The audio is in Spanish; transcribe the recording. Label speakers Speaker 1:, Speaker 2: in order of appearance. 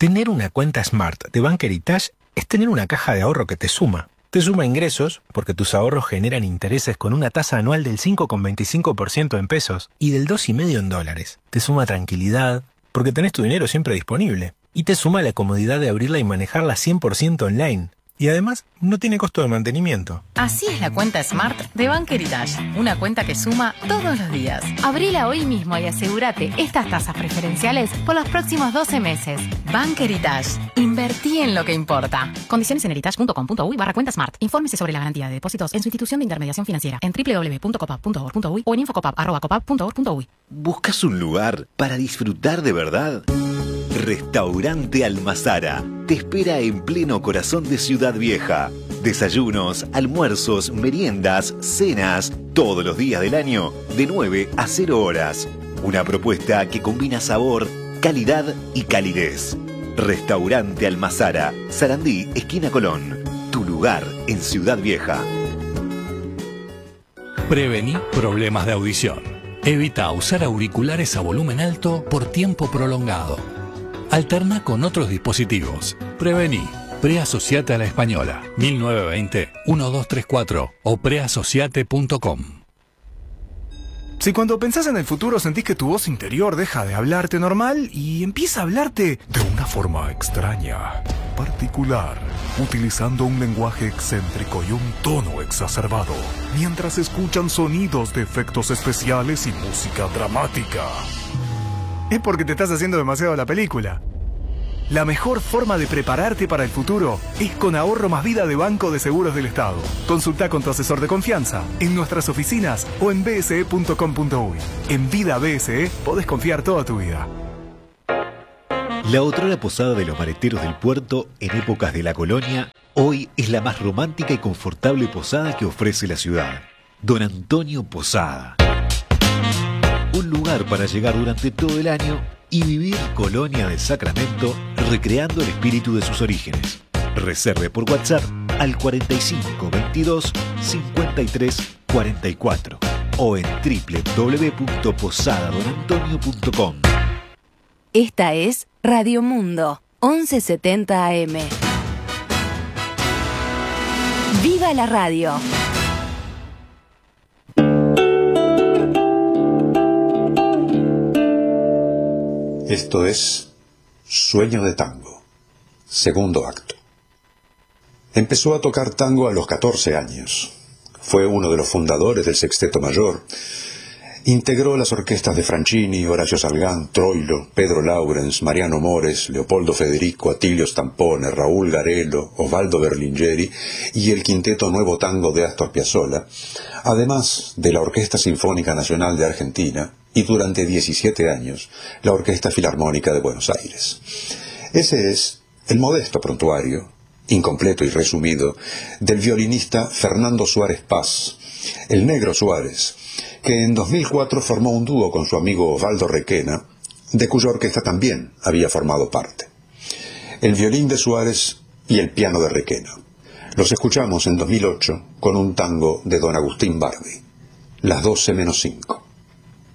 Speaker 1: Tener una cuenta Smart de Bank Heritage es tener una caja de ahorro que te suma. Te suma ingresos, porque tus ahorros generan intereses con una tasa anual del 5,25% en pesos y del 2,5% en dólares. Te suma tranquilidad, porque tenés tu dinero siempre disponible. Y te suma la comodidad de abrirla y manejarla 100% online. Y además, no tiene costo de mantenimiento.
Speaker 2: Así es la cuenta Smart de Bank Heritage. Una cuenta que suma todos los días.
Speaker 3: Abrila hoy mismo y asegúrate estas tasas preferenciales por los próximos 12 meses.
Speaker 2: Bank Heritage. Invertí en lo que importa. Condiciones en heritage.com.uy/cuenta Smart. Infórmese sobre la garantía de depósitos en su institución de intermediación financiera en www.copap.org.uy o en infocopap@copap.org.uy.
Speaker 4: ¿Buscas un lugar para disfrutar de verdad? Restaurante Almazara te espera en pleno corazón de Ciudad Vieja. Desayunos, almuerzos, meriendas, cenas, todos los días del año, de 9 a 0 horas. Una propuesta que combina sabor, calidad y calidez. Restaurante Almazara, Sarandí, esquina Colón. Tu lugar en Ciudad Vieja.
Speaker 5: Prevení problemas de audición. Evita usar auriculares a volumen alto por tiempo prolongado. Alterna con otros dispositivos. Prevení. Preasociate a la Española. 1920-1234 o preasociate.com.
Speaker 6: Si cuando pensás en el futuro sentís que tu voz interior deja de hablarte normal y empieza a hablarte de una forma extraña, particular, utilizando un lenguaje excéntrico y un tono exacerbado, mientras escuchan sonidos de efectos especiales y música dramática, es porque te estás haciendo demasiado la película. La mejor forma de prepararte para el futuro es con Ahorro Más Vida de Banco de Seguros del Estado. Consulta con tu asesor de confianza en nuestras oficinas o en bse.com.uy. En Vida BSE podés confiar toda tu vida.
Speaker 4: La otrora posada de los mareteros del puerto en épocas de la colonia, hoy es la más romántica y confortable posada que ofrece la ciudad. Don Antonio Posada. Un lugar para llegar durante todo el año y vivir Colonia del Sacramento recreando el espíritu de sus orígenes. Reserve por WhatsApp al 4522 5344 o en www.posadadonantonio.com.
Speaker 3: Esta es Radio Mundo, 1170 AM. ¡Viva la radio!
Speaker 7: Esto es Sueño de Tango, segundo acto. Empezó a tocar tango a los 14 años. Fue uno de los fundadores del Sexteto Mayor. Integró las orquestas de Franchini, Horacio Salgán, Troilo, Pedro Laurens, Mariano Mores, Leopoldo Federico, Atilio Stampone, Raúl Garelo, Osvaldo Berlingeri y el Quinteto Nuevo Tango de Astor Piazzolla, además de la Orquesta Sinfónica Nacional de Argentina y durante 17 años la Orquesta Filarmónica de Buenos Aires. Ese es el modesto prontuario, incompleto y resumido, del violinista Fernando Suárez Paz, el Negro Suárez, que en 2004 formó un dúo con su amigo Osvaldo Requena, de cuya orquesta también había formado parte. El violín de Suárez y el piano de Requena. Los escuchamos en 2008 con un tango de don Agustín Bardi, Las 12 menos 5.